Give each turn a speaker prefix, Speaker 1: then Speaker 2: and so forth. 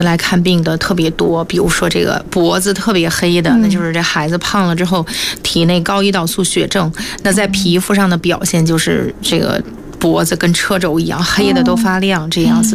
Speaker 1: 来看病的特别多，比如说这个脖子特别黑的，那就是这孩子胖了之后体内高胰岛素血症。那在皮肤上的表现就是这个脖子跟车轴一样黑的都发亮这样子。